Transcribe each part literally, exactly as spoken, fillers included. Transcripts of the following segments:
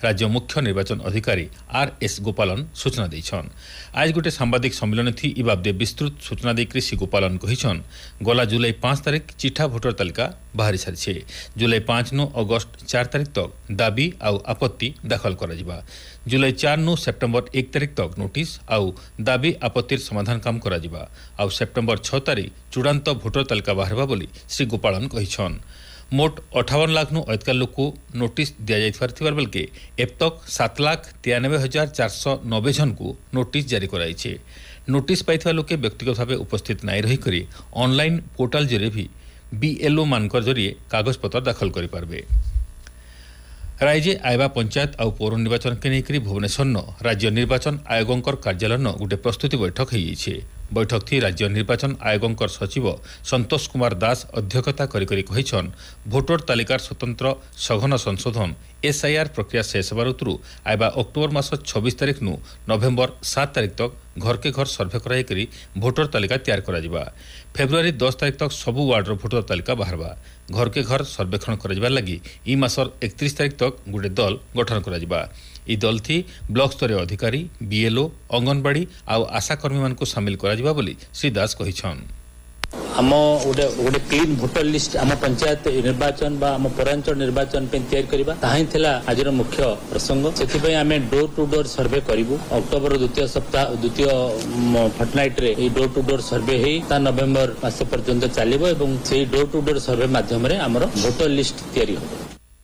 राज्य मुख्य निर्वाचन अधिकारी आर एस गोपालन सूचना देछन। आज गोटे सांबादिक सम्मेलन थी इ बाबदे विस्तृत सूचना देकरी श्री गोपालन कहिछन गला जुलाई पांच तारिख चिठा भोटर तालिका बाहरी सारिछे। जुलाई पांच नु अगस्त चार तारिख तक दाबी आउ आपत्ति दाखल करा जिबा। जुलाई चार नु सेप्टेम्बर एक तारिख तक नोटिस आउ दाबी आपत्तिर समाधान काम करा जिबा। आउ सेप्टेम्बर छह तारिख चूड़ांत भोटर तालिका बाहरबा बोली श्री गोपालन कहिछन। मोट अठावन लाख नु अधिक लोक को नोटिस दिया जाइथिबार बेलके एब तक सात लाख तिरानबे हजार चार सौ नब्बे जन को नोटिस जारी कराइछे। नोटिस पाइथिबा लोके व्यक्तिगत भाव उपस्थित नाई रही करी ऑनलाइन पोर्टाल जरिए भी बीएलओ मानकर जरिए कागज पत्र दाखल करि पारबे। राज्य आयबा पंचायत आउ पौर निर्वाचन के नेकरी भुवनेश्वर न राज्य निर्वाचन आयोगंकर कार्यालय न गोटे प्रस्तुति बैठक होइछे। बैठक थी राज्य निर्वाचन आयोगंकर सचिव संतोष कुमार दास अध्यक्षता करी करी कहिछन भोटर तालिकार स्वतंत्र सघन संशोधन एसआईआर प्रक्रिया शेष हेबार उतरु आयबा अक्टोबर मास छब्बीस तारिख नु नवेम्बर सात तारिख तक घर के घर सर्वे कराई करी भोटर तालिका तैयार करा जिबा। फेब्रुआरी दस तारिख तक सबु वार्डर भोटर तालिका बाहरबा। घर के घर सर्वेक्षण करा लगी इ मासर एकतीस तारिख तक गोटे दल गठन करा जिबा। इ दल थी ब्लॉक स्तरीय अधिकारी बीएलओ अंगनवाड़ी आउ आशाकर्मी मान को शामिल करा जिबा बोली श्री दास कहिछन। आम गोटे गोटे क्लीन भोटर लिस्ट आम पंचायत निर्वाचन बा आम पौरांचल निर्वाचन पे तैयार करबा ताही थिला आजिर मुख्य प्रसंग। सेथिपई आमे door to door survey करिवु। October द्वितीय सप्ताह द्वितीय फर्टनाइट रे a door to door survey हेई ता नवेम्बर मास पर्यंत चलिबो एवं सेही डोर टू डोर सर्वे माध्यम रे हमर भोटर लिस्ट तैयारी होबो।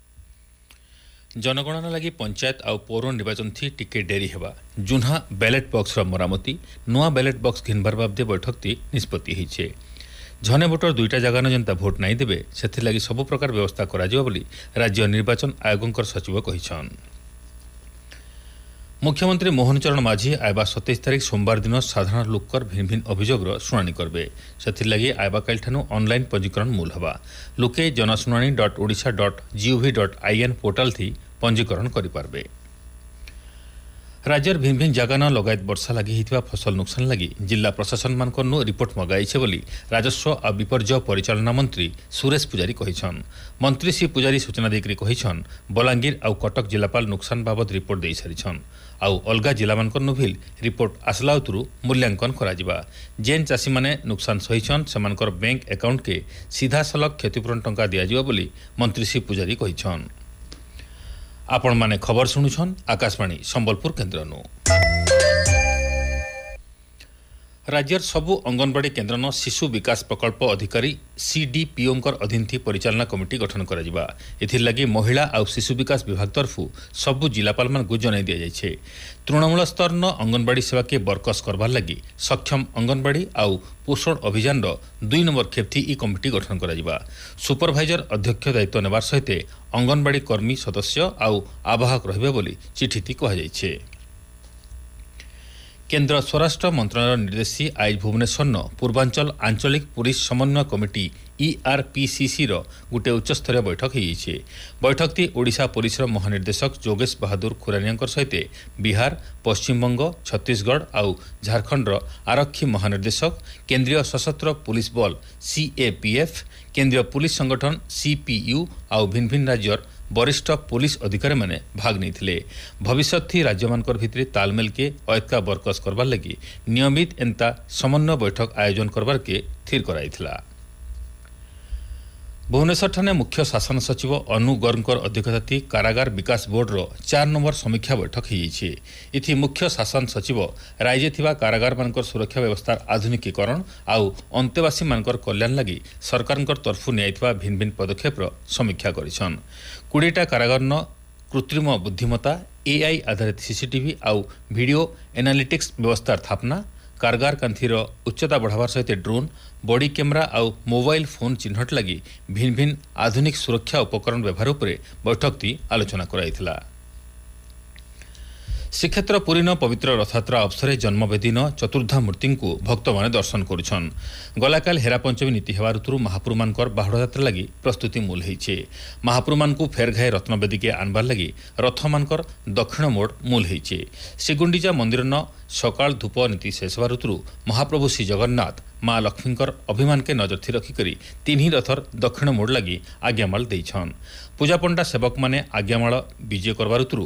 जनगणना लगी पंचायत आउ पौर निर्वाचन थी टिके डेरी हेबा। जुन्हा बैलेट बॉक्स मरामती नुआ बैलेट बॉक्स घिनबार बाबदे बैठक थी निष्पत्ति होइछे। झने भोटर दुईटा जगह न जनता भोट नहीं देबे सेथि लगी सब प्रकार व्यवस्था करा जिवो बोली राज्य निर्वाचन आयोगंकर सचिव कहिछन। मुख्यमंत्री मोहन चरण माझी आयबा सत्ताईस तारिख सोमवार दिन साधारण लोकर भिन्न भिन्न अभियोगर शुणाणी करबे। सेथि लगी आयबा काल ठानु ऑनलाइन पंजीकरण मूल हवा। लोके जनशुणाणी dot Odisha dot gov dot IN portal थी पंजीकरण करि पारबे। राज्यर भिन्न भिन्न जगह न लगायत वर्षा लगी हितवा फसल नुकसान लगी जिला प्रशासन मानकर नु रिपोर्ट मगाइछे बोली राजस्व आ विपर्यय परिचालना मंत्री सुरेश पुजारी कहिछन। मंत्री श्री पुजारी सूचना देकरी कहिछन बलांगीर आउ कटक जिलापाल नुकसान बाबद रिपोर्ट देई सारिछन। आउ अलगा जिला मानकर नु भिल रिपोर्ट आसला उतरु मूल्यांकन करा जिबा। जेन चासी माने नुकसान सहिछन सेमानकर बैंक अकाउंट के सीधा सलग क्षतिपूरण टंका दिया जिबा बोली मंत्री श्री पुजारी कहिछन। आपण माने खबर सुनुछन आकाशवाणी संबलपुर केन्द्र नु। राज्यर सबु अंगनवाड़ी केन्द्र न शिशु विकास प्रकल्प अधिकारी सीडीपीओंकर अधीन थी परिचालना कमिटी गठन करा जिबा। एथिर लगी महिला आउ शिशु विकास विभाग तरफु सबु जिलापाल मान को जनाई दिया जायछे। तृणमूल स्तर न अंगनवाड़ी सेवा के बरकस करबार लगी सक्षम अंगनवाड़ी आउ पोषण अभियान रो दुई नंबर खेप थी इ कमिटी गठन करा जिबा। सुपरवाइजर अध्यक्ष दायित्व नेबार सहित अंगनवाड़ी कर्मी सदस्य आउ आवाहक रहिबे बोली चिठी थी कहा जायछे। केन्द्र स्वराष्ट्र मंत्रालय निर्देशी आज भुवनेश्वर न पूर्वांचल आंचलिक पुलिस समन्वय कमिटी ईआरपीसीसी रो गोटे उच्चस्तरीय बैठक होइछे। बैठक ती ओडिशा पुलिस महानिर्देशक जोगेश बहादुर खुरानिया सहित बिहार पश्चिमबंग छत्तीसगढ़ आउ झारखंड रो आरक्षी महानिर्देशक केंद्रीय सशस्त्र पुलिस बल सीएपीएफ केंद्रीय पुलिस संगठन सीपीयू आउ भिन्न भिन्न राज्यर वरिष्ठ पुलिस अधिकारी माने भाग नहीं। भविष्य थी राज्य मानकर भितरे तालमेल के अयत्का बरकस करबार लगी नियमित एंता समन्वय बैठक आयोजन करबार के थिर कराइथिला। भुवनेश्वर ठाणे मुख्य शासन सचिव अनु गर्गकर अध्यक्षता कारागार विकास बोर्ड रो चार नंबर समीक्षा बैठक होइछे। इथि मुख्य शासन सचिव राज्य थिबा कारागार मानकर सुरक्षा व्यवस्था आधुनिकीकरण आउ अंतेवासी मानकर कल्याण लगी सरकारनकर तरफु नियाइथिबा भिन्न भिन्न पदक्षेप रो समीक्षा करिछन। कुड़ीटा कारागार न कृत्रिम बुद्धिमत्ता एआई आधारित सीसीटीवी आउ वीडियो एनालिटिक्स व्यवस्था स्थापना कारगार कांथीर उच्चता बढ़ावार सहित ड्रोन बॉडी कैमेरा आउ मोबाइल फोन चिन्हट लगी भिन्न भिन्न आधुनिक सुरक्षा उपकरण व्यवहार उपरे बैठक ती आलोचना कराइथिला। श्रीक्षेत्र पुरी न पवित्र रथयात्रा अवसर जन्मवेदी न चतुर्धा मूर्ति को भक्त माने दर्शन करुछन। गलाकाल हेरा पंचमी नीति हेबार ऋतु महाप्रभु मानकर बाहुड़ यात्रा लगी प्रस्तुति मूल होइछे। महाप्रभु मान को फेर घाए रत्नवेदी के आनबार लगी रथ मानकर दक्षिण मोड़ मूल होइछे। श्रीगुंडीचा मंदिर न सकाल धूप नीति शेष हेबार ऋतु महाप्रभु श्री जगन्नाथ माँ लक्ष्मीकर अभिमान के नजर थी रखिकरी तीन रथर दक्षिण मोड़ लगी आज्ञामाल देइछन। पूजा पंडा सेवक माने आज्ञामाल विजय करबार ऋतु